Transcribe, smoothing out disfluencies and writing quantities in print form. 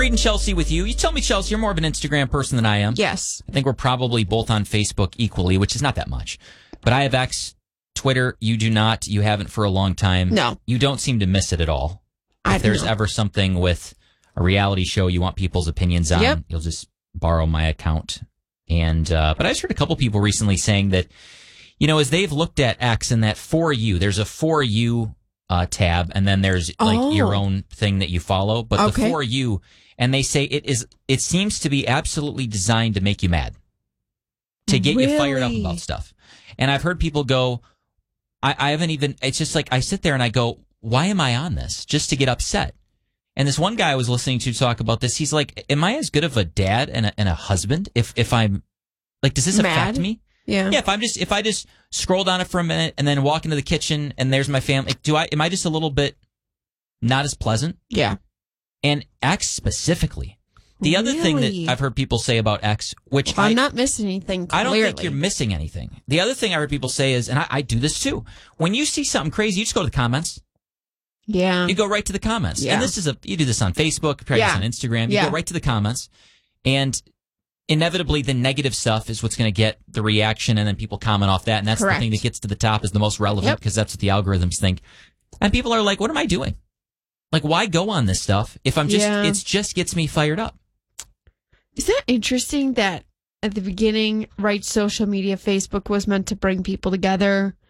agreed in Chelsea with you. You tell me, Chelsea, you're more of an Instagram person than I am. Yes. I think we're probably both on Facebook equally, which is not that much. But I have X, Twitter. You do not. You haven't for a long time. No. You don't seem to miss it at all. If there's ever something with a reality show you want people's opinions on, you'll just borrow my account. And but I just heard a couple people recently saying that, you know, as they've looked at X and that For You, there's a For You tab, and then there's like your own thing that you follow. But the For You, and they say it seems to be absolutely designed to make you mad, to get you fired up about stuff. And I've heard people go, I haven't even, it's just like I sit there and I go, why am I on this? Just to get upset. And this one guy I was listening to talk about this, he's like, am I as good of a dad and a husband if I'm, like, does this affect me? Yeah. Yeah, if I just scroll down it for a minute and then walk into the kitchen and there's my family, am I just a little bit not as pleasant? Yeah. And X specifically. The other thing that I've heard people say about X, which I'm not missing anything, clearly. I don't think you're missing anything. The other thing I heard people say is, and I do this too, when you see something crazy, you just go to the comments. Yeah. You go right to the comments. Yeah. And you do this on Facebook, you practice on Instagram, you go right to the comments. And inevitably the negative stuff is what's going to get the reaction, and then people comment off that, and that's the thing that gets to the top is the most relevant because that's what the algorithms think. And people are like, what am I doing? Like, why go on this stuff if I'm just, it just gets me fired up. Is that interesting that at the beginning, social media, Facebook was meant to bring people together,